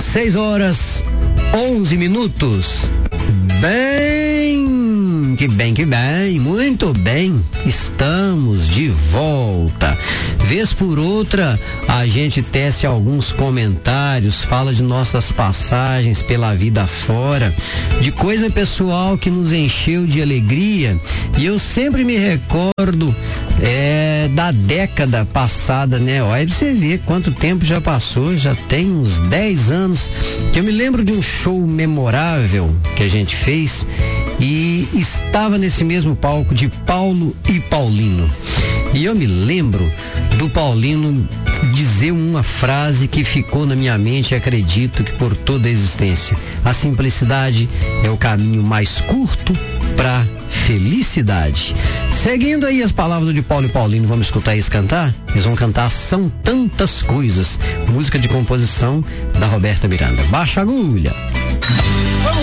6h11. Que bem, muito bem, estamos de volta. Vez por outra, a gente tece alguns comentários, fala de nossas passagens pela vida fora, de coisa pessoal que nos encheu de alegria, e eu sempre me recordo da década passada, né? Olha pra você ver quanto tempo já passou, já tem uns 10 anos, que eu me lembro de um show memorável que a gente fez e estava nesse mesmo palco de Paulo e Paulino. E eu me lembro do Paulino dizer uma frase que ficou na minha mente e acredito que por toda a existência: a simplicidade é o caminho mais curto para felicidade. Seguindo aí as palavras de Paulo e Paulino, vamos escutar eles cantar? Eles vão cantar São Tantas Coisas, música de composição da Roberta Miranda. Baixa a agulha.